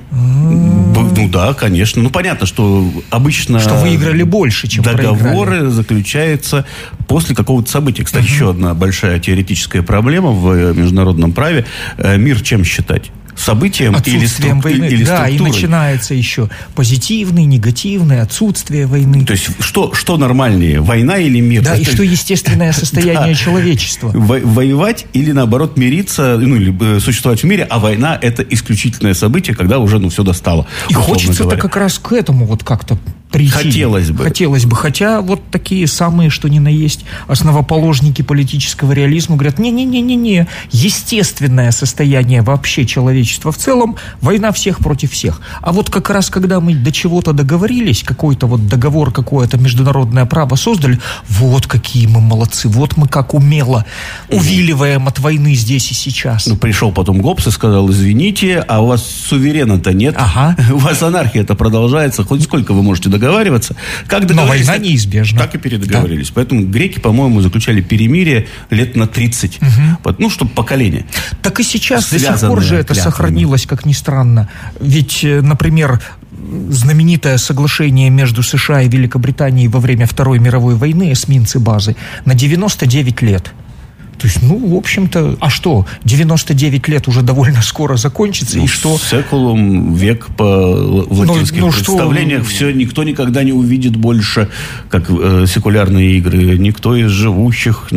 Ну да, конечно. Ну понятно, что обычно что выиграли больше, чем договоры проиграли. Заключаются после какого-то события. Кстати, угу. еще одна большая теоретическая проблема в международном праве. Мир чем считать? Событием или, струк... войны. или да, структурой? И начинается еще позитивный, негативный, отсутствие войны. То есть, что, что нормальнее, война или мир? Да, То и есть, что естественное состояние человечества. Во- воевать или, наоборот, мириться, ну, или существовать в мире, а война – это исключительное событие, когда уже, ну, все достало. И хочется-то как раз к этому вот как-то прийти. Хотелось бы. Хотелось бы. Хотя вот такие самые, что ни на есть, основоположники политического реализма говорят, не-не-не-не-не, естественное состояние вообще человечества в целом, война всех против всех. А вот как раз, когда мы до чего-то договорились, какой-то вот договор, какое-то международное право создали, вот какие мы молодцы, вот мы как умело увиливаем от войны здесь и сейчас. Ну, пришел потом Гоббс и сказал, извините, а у вас суверена-то нет. Ага. У вас анархия-то продолжается, хоть сколько вы можете договариваться. Как договорились, но война неизбежна. Так и передоговорились. Да. Поэтому греки, по-моему, заключали перемирие лет на тридцать. Угу. Ну, чтобы поколение. Так и сейчас до сих пор же это сохранилось, как ни странно. Ведь, например, знаменитое соглашение между США и Великобританией во время Второй мировой войны, эсминцы базы, на девяносто девять лет. То есть, ну, в общем-то, а что? девяносто девять лет уже довольно скоро закончится, ну, и что? Секулум, век по латинских ну, ну, представлениях, что... все, никто никогда не увидит больше, как э, секулярные игры, никто из живущих